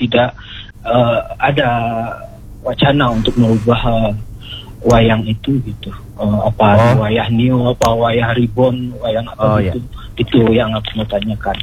tidak ada wacana untuk merubah wayang itu gitu. Wayah Neo, apa wayah Ribbon, wayang apa gitu. Itu yang aku mau tanyakan.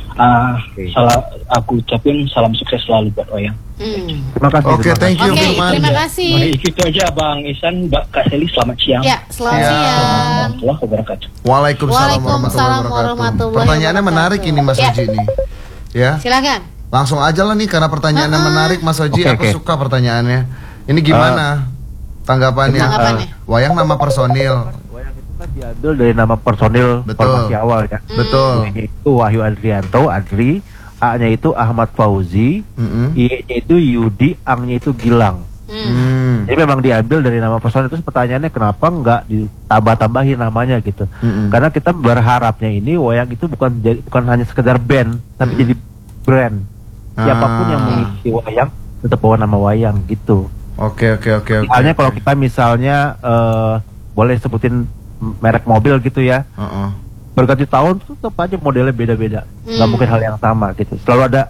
Aku ucapin salam sukses selalu buat wayang. Terima kasih. Oke, thank you. Terima kasih. Baik, itu aja Bang Isan, Mbak Kak Seli, selamat siang. Ya, selamat siang. Warahmatullahi wabarakatuh. Waalaikumsalam Waalaikumsalam warahmatullahi warahmatullahi wabarakatuh. Pertanyaannya menarik ini Mas Oji ini. Ya. Silakan. Langsung aja lah nih karena pertanyaannya menarik Mas Oji. Aku suka pertanyaannya. Ini gimana tanggapannya? Wayang nama personil. Wayang itu kan diambil dari nama personil formasi awal ya. Betul. Itu Wahyu Adrianto, Adri. A-nya itu Ahmad Fauzi, I-nya itu Yudi, A-nya itu Gilang. Jadi memang diambil dari nama personil. Terus pertanyaannya kenapa nggak ditambah-tambahin namanya gitu? Karena kita berharapnya ini wayang itu bukan hanya sekedar band, tapi jadi brand. Siapapun yang mengisi wayang tetap bawa nama wayang gitu. Oke. Misalnya kalau kita boleh sebutin merek mobil gitu ya. Berganti tahun tetap aja modelnya beda-beda, nggak mungkin hal yang sama gitu. Selalu ada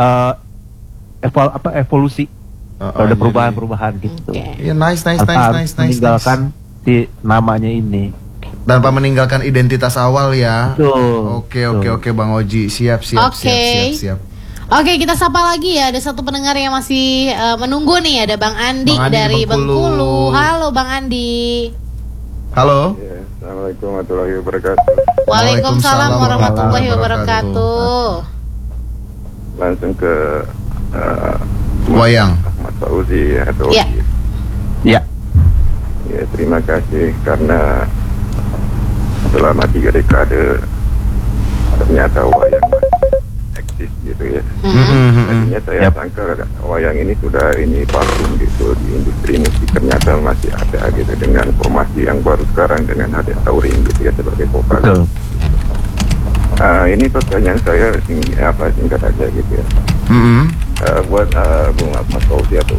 evolusi, ada perubahan-perubahan gitu. Iya, nice. Meninggalkan si namanya ini. Tanpa meninggalkan identitas awal ya. Betul. Oke Bang Oji, siap. Oke, kita sapa lagi ya. Ada satu pendengar yang masih menunggu nih. Ada Bang Andi dari Bengkulu. Halo Bang Andi. Halo. Assalamualaikum warahmatullahi wabarakatuh. Waalaikumsalam warahmatullahi wabarakatuh. Langsung ke wayang Ahmad Fauzi atau Ya, terima kasih karena selama 3 dekade ternyata wayang eksis gitu ya. Tadinya saya sangka wayang ini sudah vakum gitu di industri musik, ternyata masih ada gitu dengan formasi yang baru sekarang dengan Hade Taurin gitu ya sebagai vokalis. Ini pertanyaan saya singkat aja gitu ya. Buat Bung Ahmad Fauzi atau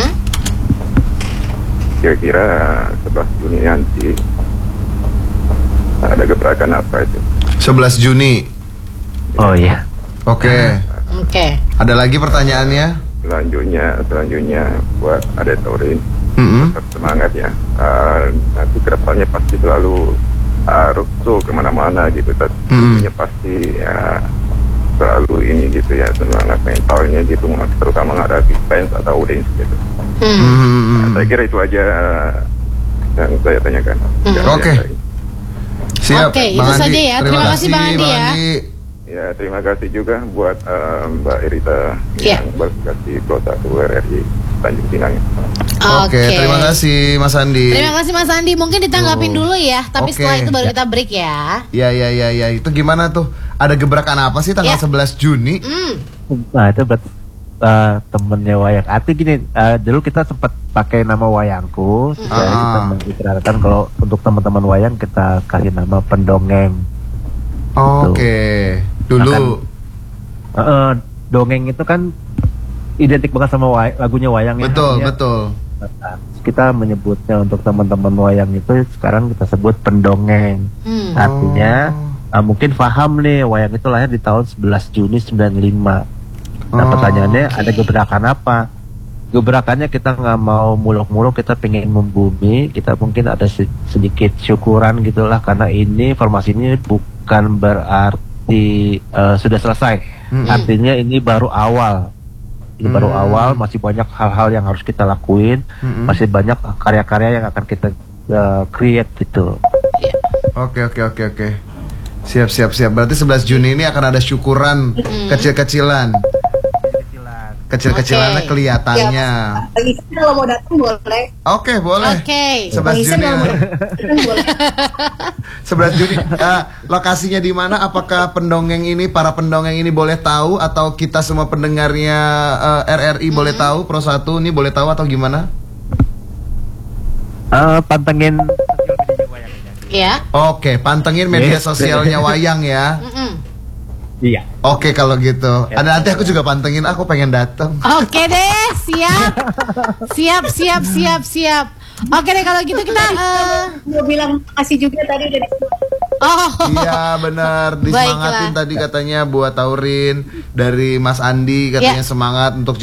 kira-kira 11 Juni nanti ada gebrakan apa itu? 11 Juni. Oh iya. Oke. Ada lagi pertanyaannya? Selanjutnya buat Hade Taurin. Tetap semangat ya. Nanti kedepannya pasti selalu roadshow kemana-mana gitu. Tentunya pasti selalu ini gitu ya, semangat mentalnya gitu, terutama menghadapi fans atau audiens gitu. Saya kira itu aja yang saya tanyakan. Oke. Siap. Oke, itu saja ya. Terima kasih Bang Andi ya. Ya, terima kasih juga buat Mbak Irita yang berkasi Pro 1 RRI Tanjung Pinang. Oke, terima kasih Mas Andi. Terima kasih Mas Andi. Mungkin ditanggapin dulu ya, tapi setelah itu baru kita break ya. Ya. Itu gimana tuh? Ada gebrakan apa sih tanggal 11 Juni? Nah, itu buat temennya wayang. Artinya gini, dulu kita sempat pakai nama wayangku. Kita mengikrarkan kalau untuk teman-teman wayang kita kasih nama pendongeng. Oke. Dulu dongeng itu kan identik banget sama lagunya wayang ya. Betul. Kita menyebutnya untuk teman-teman wayang itu sekarang kita sebut pendongeng. Artinya mungkin paham nih, wayang itu lahir di tahun 11 Juni 95. Nah pertanyaannya ada gebrakan apa? Gebrakannya kita nggak mau muluk-muluk, kita pengen membumi, kita mungkin ada sedikit syukuran gitulah, karena ini formasi ini bukan berarti sudah selesai. Artinya ini baru awal. Ini baru awal, masih banyak hal-hal yang harus kita lakuin, masih banyak karya-karya yang akan kita create gitu. Oke. Siap. Berarti 11 Juni ini akan ada syukuran kecil-kecilan. Kecil-kecilannya kelihatannya. Kalau mau datang boleh. Oke, boleh. 11 Juni. 11 Juni. Lokasinya di mana? Apakah para pendongeng ini boleh tahu, atau kita semua pendengarnya RRI boleh tahu, Pro 1 ini boleh tahu atau gimana? Pantengin Ya. Oke, pantengin media sosialnya wayang ya. Iya. Oke, kalau gitu. Ada nanti aku juga pantengin, aku pengen datang. Oke deh, siap. Oke deh, kalau gitu kita mau bilang makasih juga tadi dari Iya benar, disemangatin tadi katanya buat Taurin, dari Mas Andi katanya semangat untuk